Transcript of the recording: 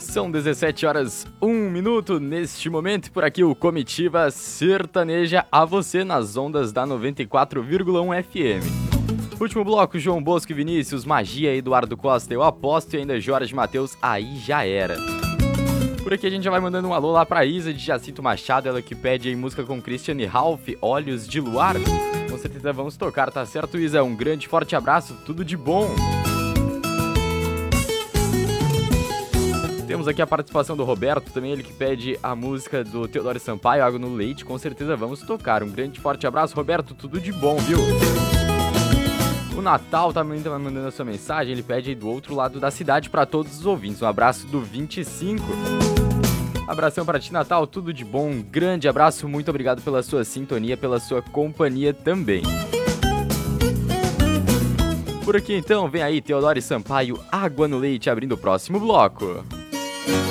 São 17 horas 1 minuto neste momento. Por aqui o Comitiva Sertaneja a você nas ondas da 94,1 FM. Último bloco, João Bosco e Vinícius, Magia, Eduardo Costa, Eu Aposto e ainda Jorge Mateus, Aí Já Era. Por aqui a gente já vai mandando um alô lá pra Isa de Jacinto Machado, ela que pede aí música com Christiane Ralph, Olhos de Luar. Com certeza vamos tocar, tá certo, Isa? Um grande forte abraço, tudo de bom. Temos aqui a participação do Roberto, também ele que pede a música do Teodoro Sampaio, Água no Leite, com certeza vamos tocar. Um grande forte abraço, Roberto, tudo de bom, viu? O Natal também tá mandando a sua mensagem, ele pede aí do outro lado da cidade para todos os ouvintes. Um abraço do 25. Abração para ti, Natal, tudo de bom, um grande abraço, muito obrigado pela sua sintonia, pela sua companhia também. Por aqui então, vem aí Teodoro Sampaio, Água no Leite, abrindo o próximo bloco.